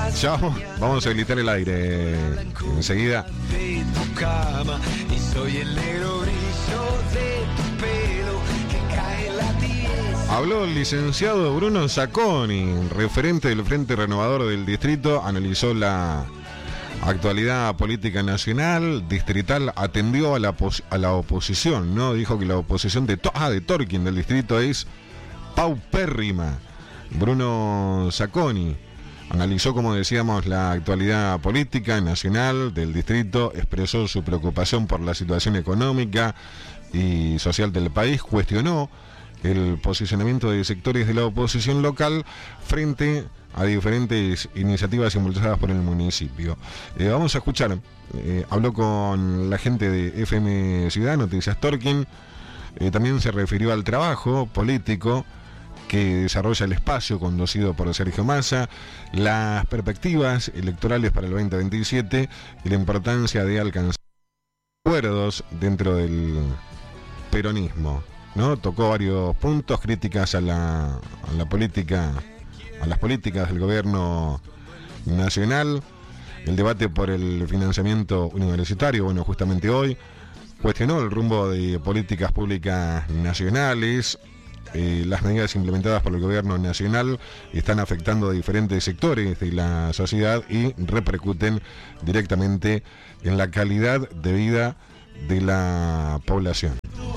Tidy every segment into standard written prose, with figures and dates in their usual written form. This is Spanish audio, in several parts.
Ya vamos a habilitar el aire enseguida. De tu cama y soy el negro brillo de tu pelo que cae en la tiesa. Habló el licenciado Bruno Sacconi, referente del Frente Renovador del Distrito, analizó la actualidad política nacional, distrital, atendió a la oposición, ¿no? Dijo que la oposición de Torquín del distrito es paupérrima. Bruno Sacconi analizó, como decíamos, la actualidad política nacional del distrito, expresó su preocupación por la situación económica y social del país, cuestionó el posicionamiento de sectores de la oposición local frente a diferentes iniciativas impulsadas por el municipio. Vamos a escuchar, habló con la gente de FM Ciudad, Noticias Torquín, también se refirió al trabajo político que desarrolla el espacio conducido por Sergio Massa, las perspectivas electorales para el 2027 y la importancia de alcanzar acuerdos dentro del peronismo, ¿no? Tocó varios puntos, críticas a la política, a las políticas del gobierno nacional, el debate por el financiamiento universitario, bueno, justamente hoy, cuestionó el rumbo de políticas públicas nacionales. Las medidas implementadas por el gobierno nacional están afectando a diferentes sectores de la sociedad y repercuten directamente en la calidad de vida de la población.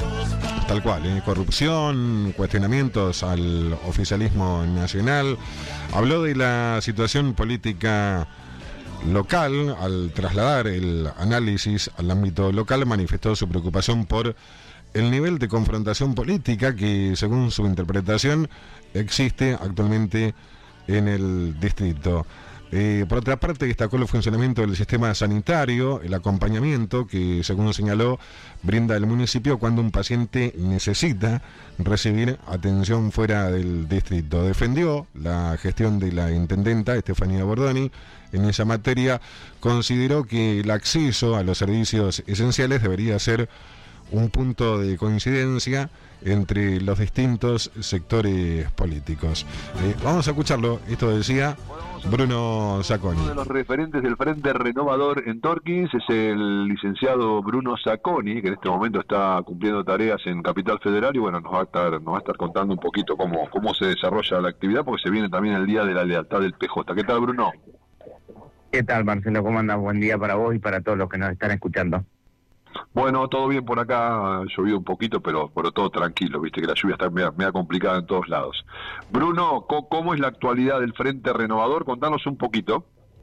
Tal cual, corrupción, cuestionamientos al oficialismo nacional. Habló de la situación política local. Al trasladar el análisis al ámbito local, manifestó su preocupación por el nivel de confrontación política que, según su interpretación, existe actualmente en el distrito. Por otra parte, destacó el funcionamiento del sistema sanitario, el acompañamiento que, según señaló, brinda el municipio cuando un paciente necesita recibir atención fuera del distrito. Defendió la gestión de la intendenta Estefanía Bordoni en esa materia. Consideró que el acceso a los servicios esenciales debería ser un punto de coincidencia entre los distintos sectores políticos. Vamos a escucharlo, esto decía Bruno Sacconi. Uno de los referentes del Frente Renovador en Torquín es el licenciado Bruno Sacconi, que en este momento está cumpliendo tareas en Capital Federal y bueno, nos va a estar contando un poquito cómo se desarrolla la actividad, porque se viene también el Día de la Lealtad del PJ. ¿Qué tal, Bruno? ¿Qué tal, Marcelo? ¿Cómo andas? Buen día para vos y para todos los que nos están escuchando. Bueno, todo bien por acá, ha llovido un poquito, pero todo tranquilo, viste que la lluvia está media complicada en todos lados. Bruno, ¿cómo es la actualidad del Frente Renovador? Contanos un poquito.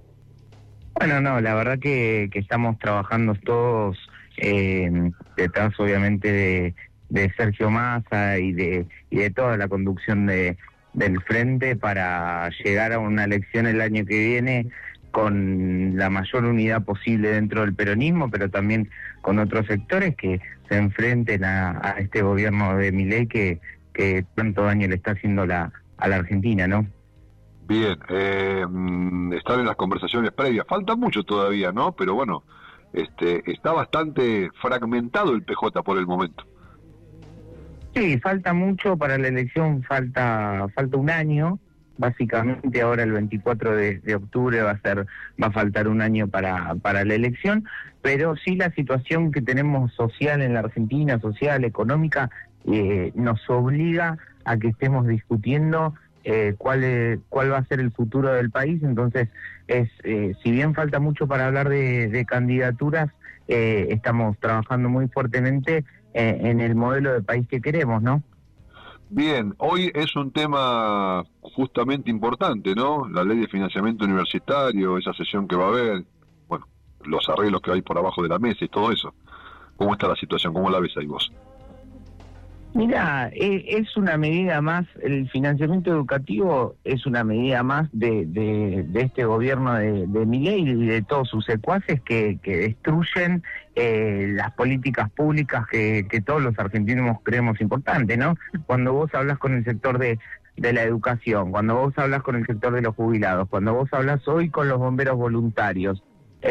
Bueno, no, la verdad que estamos trabajando todos detrás, obviamente, de Sergio Massa y de toda la conducción del Frente para llegar a una elección el año que viene con la mayor unidad posible dentro del peronismo, pero también con otros sectores que se enfrenten a este gobierno de Milei que tanto daño le está haciendo a la Argentina, ¿no? Bien, están en las conversaciones previas, falta mucho todavía, ¿no? Pero bueno, está bastante fragmentado el PJ por el momento. Sí, falta mucho para la elección, falta un año. Básicamente ahora el 24 de octubre va a faltar un año para la elección, pero sí la situación que tenemos social en la Argentina, social, económica, nos obliga a que estemos discutiendo cuál va a ser el futuro del país. Entonces, si bien falta mucho para hablar de candidaturas, estamos trabajando muy fuertemente en el modelo de país que queremos, ¿no? Bien, hoy es un tema justamente importante, ¿no? La ley de financiamiento universitario, esa sesión que va a haber, bueno, los arreglos que hay por abajo de la mesa y todo eso. ¿Cómo está la situación? ¿Cómo la ves ahí vos? Mira, es una medida más, el financiamiento educativo es una medida más de este gobierno de Milei y de todos sus secuaces que destruyen las políticas públicas que todos los argentinos creemos importantes, ¿no? Cuando vos hablas con el sector de la educación, cuando vos hablas con el sector de los jubilados, cuando vos hablas hoy con los bomberos voluntarios,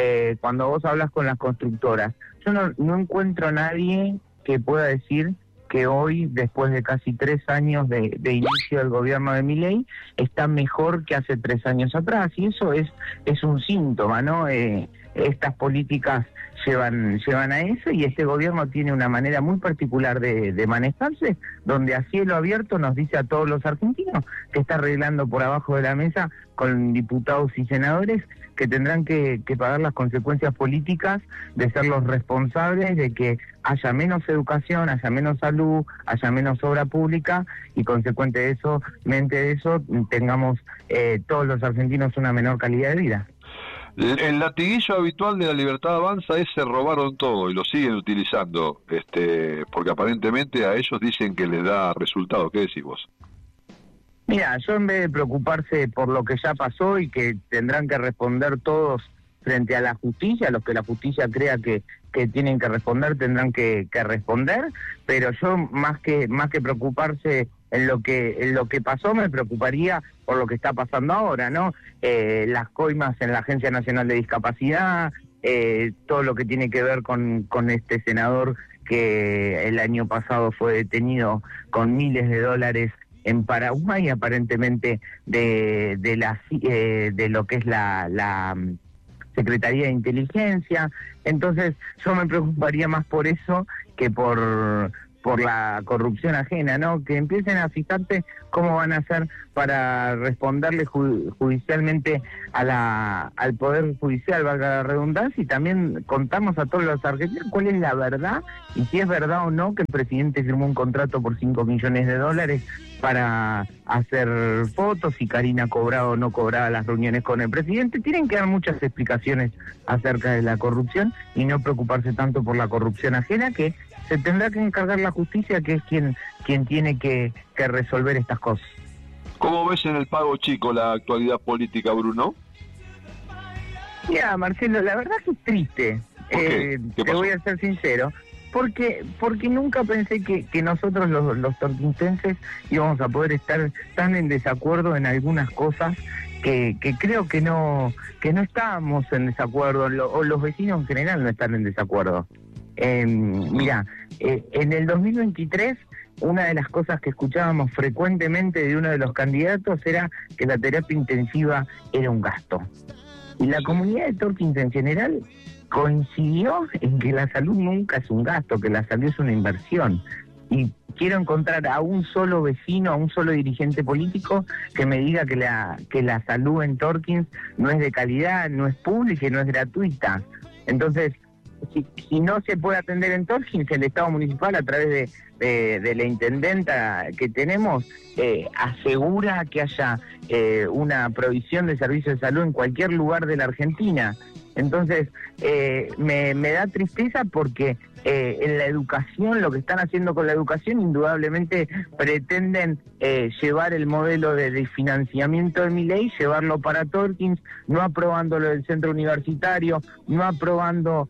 cuando vos hablas con las constructoras, yo no encuentro a nadie que pueda decir que hoy, después de casi 3 años de inicio del gobierno de Milei, está mejor que hace 3 años atrás, y eso es un síntoma, ¿no? Estas políticas llevan a eso, y este gobierno tiene una manera muy particular de manejarse, donde a cielo abierto nos dice a todos los argentinos que está arreglando por abajo de la mesa con diputados y senadores que tendrán que pagar las consecuencias políticas de ser los responsables de que haya menos educación, haya menos salud, haya menos obra pública, y consecuentemente de eso tengamos todos los argentinos una menor calidad de vida. El latiguillo habitual de la Libertad Avanza es se robaron todo, y lo siguen utilizando, porque aparentemente a ellos dicen que les da resultado. ¿Qué decís vos? Mira, yo en vez de preocuparse por lo que ya pasó y que tendrán que responder todos frente a la justicia, los que la justicia crea que tienen que responder tendrán que responder, pero yo más que preocuparse en lo que pasó, me preocuparía por lo que está pasando ahora, ¿no? Las coimas en la Agencia Nacional de Discapacidad, todo lo que tiene que ver con este senador que el año pasado fue detenido con miles de dólares en Paraguay, aparentemente de lo que es la Secretaría de Inteligencia. Entonces yo me preocuparía más por eso que por la corrupción ajena, ¿no? Que empiecen a fijarse cómo van a hacer para responderle judicialmente al Poder Judicial, valga la redundancia, y también contamos a todos los argentinos cuál es la verdad, y si es verdad o no que el presidente firmó un contrato por $5 millones para hacer fotos, si Karina cobraba o no cobraba las reuniones con el presidente. Tienen que dar muchas explicaciones acerca de la corrupción y no preocuparse tanto por la corrupción ajena, que se tendrá que encargar la justicia, que es quien tiene que resolver estas cosas. ¿Cómo ves en el pago chico la actualidad política, Bruno? Mira, Marcelo, la verdad que es triste. Te voy a ser sincero. Porque nunca pensé que nosotros los torquintenses íbamos a poder estar tan en desacuerdo en algunas cosas que creo que no estábamos en desacuerdo, o los vecinos en general no están en desacuerdo. Mira, en el 2023 una de las cosas que escuchábamos frecuentemente de uno de los candidatos era que la terapia intensiva era un gasto. Y la comunidad de Torquín en general coincidió en que la salud nunca es un gasto, que la salud es una inversión. Y quiero encontrar a un solo vecino, a un solo dirigente político que me diga que la salud en Torquín no es de calidad, no es pública y no es gratuita. Entonces, si no se puede atender en Torquín, el Estado municipal, a través de la intendenta que tenemos, asegura que haya una provisión de servicios de salud en cualquier lugar de la Argentina. Entonces, me da tristeza porque en la educación, lo que están haciendo con la educación, indudablemente pretenden llevar el modelo de financiamiento de Milei, llevarlo para Torquín, no aprobando lo del centro universitario, no aprobando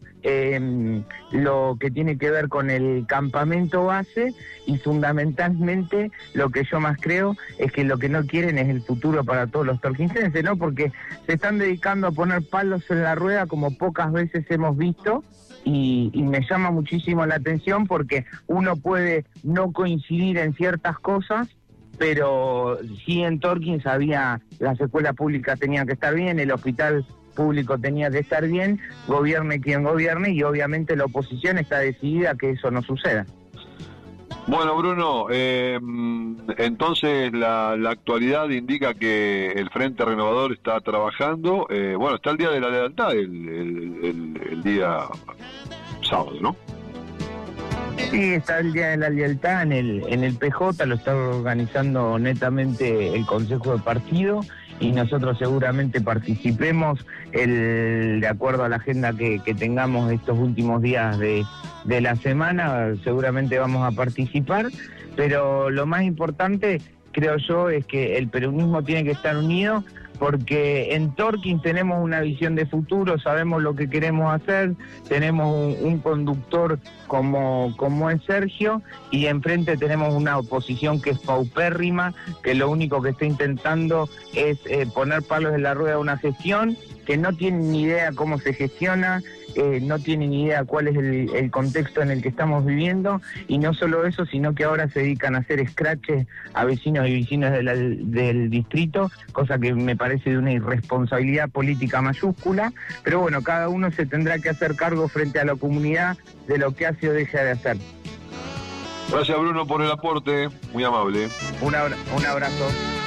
lo que tiene que ver con el campamento base, y fundamentalmente lo que yo más creo es que lo que no quieren es el futuro para todos los torquincenses, ¿no? Porque se están dedicando a poner palos en la rueda como pocas veces hemos visto, y me llama muchísimo la atención porque uno puede no coincidir en ciertas cosas, pero sí en Torquín las escuelas públicas tenían que estar bien, el hospital público tenía que estar bien, gobierne quien gobierne, y obviamente la oposición está decidida a que eso no suceda. Bueno, Bruno, entonces la actualidad indica que el Frente Renovador está trabajando. Bueno, está el Día de la Lealtad, el día sábado, ¿no? Sí, está el Día de la Lealtad en el PJ, lo está organizando netamente el Consejo de Partido, y nosotros seguramente participemos de acuerdo a la agenda que tengamos estos últimos días de la semana. Seguramente vamos a participar, pero lo más importante, creo yo, es que el peronismo tiene que estar unido porque en Torkins tenemos una visión de futuro, sabemos lo que queremos hacer, tenemos un conductor como es Sergio, y enfrente tenemos una oposición que es paupérrima, que lo único que está intentando es poner palos en la rueda de una gestión, que no tienen ni idea cómo se gestiona, no tienen ni idea cuál es el contexto en el que estamos viviendo, y no solo eso, sino que ahora se dedican a hacer scratches a vecinos y vecinas del distrito, cosa que me parece de una irresponsabilidad política mayúscula, pero bueno, cada uno se tendrá que hacer cargo frente a la comunidad de lo que hace o deja de hacer. Gracias, Bruno, por el aporte, muy amable. Un abrazo.